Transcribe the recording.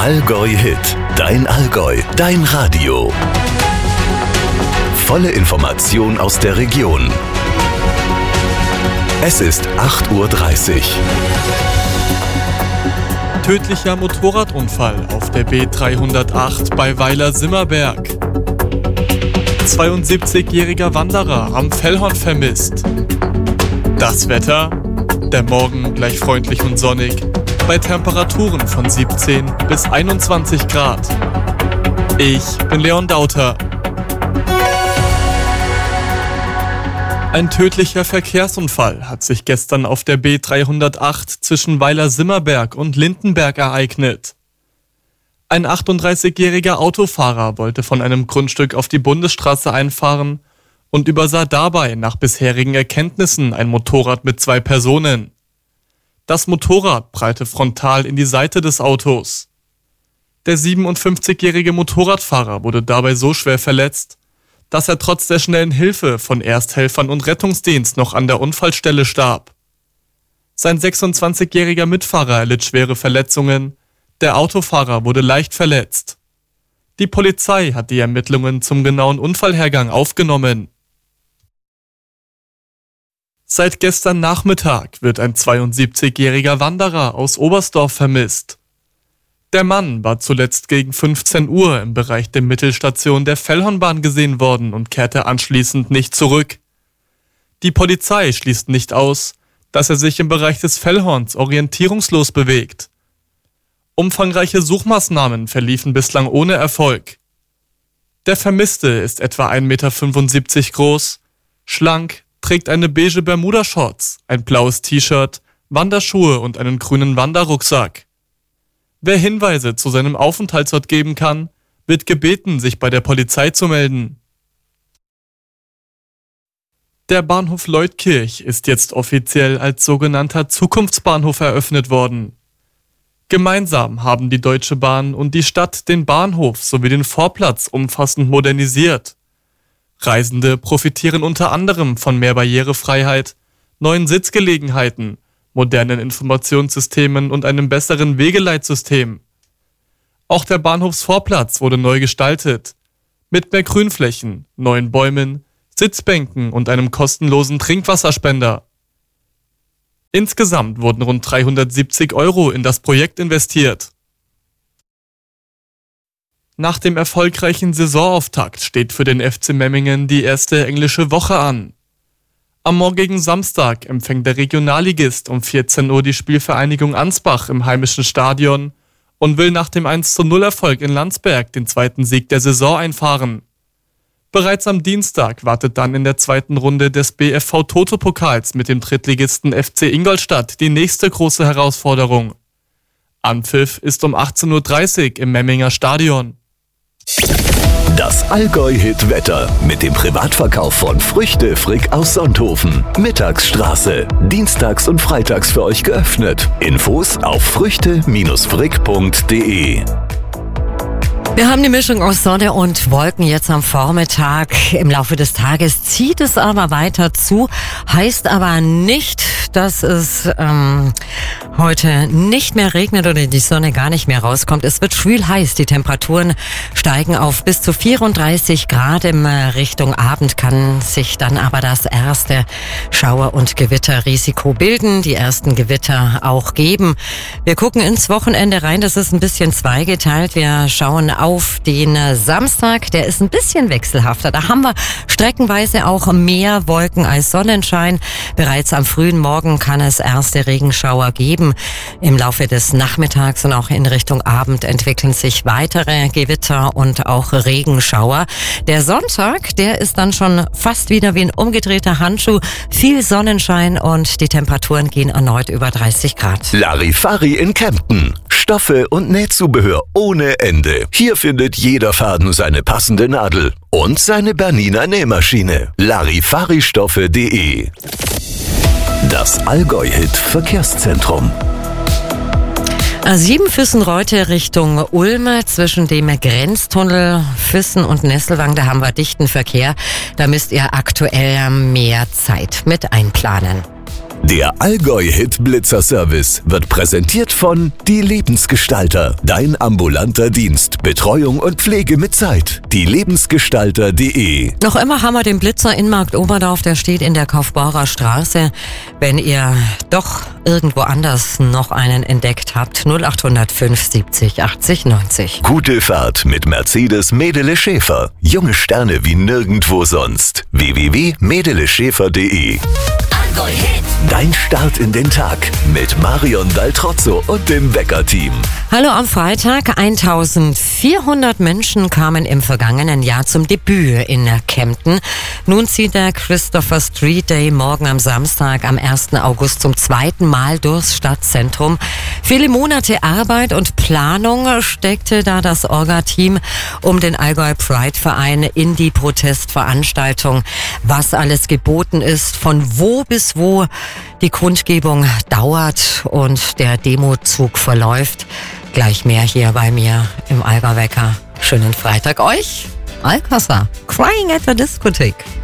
Allgäu-Hit, dein Allgäu, dein Radio. Volle Information aus der Region. Es ist 8:30 Uhr. Tödlicher Motorradunfall auf der B308 bei Weiler-Simmerberg. 72-jähriger Wanderer am Fellhorn vermisst. Das Wetter? Der Morgen gleich freundlich und sonnig, bei Temperaturen von 17 bis 21 Grad. Ich bin Leon Dauter. Ein tödlicher Verkehrsunfall hat sich gestern auf der B308 zwischen Weiler-Simmerberg und Lindenberg ereignet. Ein 38-jähriger Autofahrer wollte von einem Grundstück auf die Bundesstraße einfahren und übersah dabei nach bisherigen Erkenntnissen ein Motorrad mit 2 Personen. Das Motorrad prallte frontal in die Seite des Autos. Der 57-jährige Motorradfahrer wurde dabei so schwer verletzt, dass er trotz der schnellen Hilfe von Ersthelfern und Rettungsdienst noch an der Unfallstelle starb. Sein 26-jähriger Mitfahrer erlitt schwere Verletzungen, der Autofahrer wurde leicht verletzt. Die Polizei hat die Ermittlungen zum genauen Unfallhergang aufgenommen. Seit gestern Nachmittag wird ein 72-jähriger Wanderer aus Oberstdorf vermisst. Der Mann war zuletzt gegen 15 Uhr im Bereich der Mittelstation der Fellhornbahn gesehen worden und kehrte anschließend nicht zurück. Die Polizei schließt nicht aus, dass er sich im Bereich des Fellhorns orientierungslos bewegt. Umfangreiche Suchmaßnahmen verliefen bislang ohne Erfolg. Der Vermisste ist etwa 1,75 Meter groß, schlank, trägt eine beige Bermuda-Shorts, ein blaues T-Shirt, Wanderschuhe und einen grünen Wanderrucksack. Wer Hinweise zu seinem Aufenthaltsort geben kann, wird gebeten, sich bei der Polizei zu melden. Der Bahnhof Leutkirch ist jetzt offiziell als sogenannter Zukunftsbahnhof eröffnet worden. Gemeinsam haben die Deutsche Bahn und die Stadt den Bahnhof sowie den Vorplatz umfassend modernisiert. Reisende profitieren unter anderem von mehr Barrierefreiheit, neuen Sitzgelegenheiten, modernen Informationssystemen und einem besseren Wegeleitsystem. Auch der Bahnhofsvorplatz wurde neu gestaltet, mit mehr Grünflächen, neuen Bäumen, Sitzbänken und einem kostenlosen Trinkwasserspender. Insgesamt wurden rund 370 € in das Projekt investiert. Nach dem erfolgreichen Saisonauftakt steht für den FC Memmingen die erste englische Woche an. Am morgigen Samstag empfängt der Regionalligist um 14 Uhr die Spielvereinigung Ansbach im heimischen Stadion und will nach dem 1:0-Erfolg in Landsberg den zweiten Sieg der Saison einfahren. Bereits am Dienstag wartet dann in der zweiten Runde des BFV Toto-Pokals mit dem Drittligisten FC Ingolstadt die nächste große Herausforderung. Anpfiff ist um 18:30 Uhr im Memminger Stadion. Das Allgäu-Hit-Wetter mit dem Privatverkauf von Früchte Frick aus Sonthofen. Mittagsstraße. Dienstags und freitags für euch geöffnet. Infos auf früchte-frick.de. Wir haben die Mischung aus Sonne und Wolken jetzt am Vormittag. Im Laufe des Tages zieht es aber weiter zu. Heißt aber nicht, dass es heute nicht mehr regnet oder die Sonne gar nicht mehr rauskommt. Es wird schwül heiß. Die Temperaturen steigen auf bis zu 34 Grad. Im Richtung Abend kann sich dann aber das erste Schauer- und Gewitterrisiko bilden. Die ersten Gewitter auch geben. Wir gucken ins Wochenende rein. Das ist ein bisschen zweigeteilt. Wir schauen auf den Samstag. Der ist ein bisschen wechselhafter. Da haben wir streckenweise auch mehr Wolken als Sonnenschein. Bereits am frühen Morgen kann es erste Regenschauer geben. Im Laufe des Nachmittags und auch in Richtung Abend entwickeln sich weitere Gewitter und auch Regenschauer. Der Sonntag, der ist dann schon fast wieder wie ein umgedrehter Handschuh. Viel Sonnenschein und die Temperaturen gehen erneut über 30 Grad. Larifari in Kempten. Stoffe und Nähzubehör ohne Ende. Hier findet jeder Faden seine passende Nadel und seine Bernina Nähmaschine. Larifaristoffe.de. Das Allgäu-Hit Verkehrszentrum. A7 Füssen-Reute Richtung Ulm zwischen dem Grenztunnel Füssen und Nesselwang, da haben wir dichten Verkehr. Da müsst ihr aktuell mehr Zeit mit einplanen. Der Allgäu-Hit Blitzer Service wird präsentiert von Die Lebensgestalter. Dein ambulanter Dienst. Betreuung und Pflege mit Zeit. dielebensgestalter.de. Noch immer haben wir den Blitzer in Markt Oberdorf, der steht in der Kaufbauer Straße. Wenn ihr doch irgendwo anders noch einen entdeckt habt, 0805 70 80 90. Gute Fahrt mit Mercedes Medele Schäfer. Junge Sterne wie nirgendwo sonst. www.medeleschäfer.de. Dein Start in den Tag mit Marion Daltrozzo und dem Wecker-Team. Hallo am Freitag. 1400 Menschen kamen im vergangenen Jahr zum Debüt in Kempten. Nun zieht der Christopher Street Day morgen am Samstag, am 1. August zum zweiten Mal durchs Stadtzentrum. Viele Monate Arbeit und Planung steckte da das Orga-Team um den Allgäu Pride Verein in die Protestveranstaltung. Was alles geboten ist, von wo bis wo die Kundgebung dauert und der Demozug verläuft. Gleich mehr hier bei mir im Allgäu Wecker. Schönen Freitag euch. Alcázar, Crying at the Discotheque.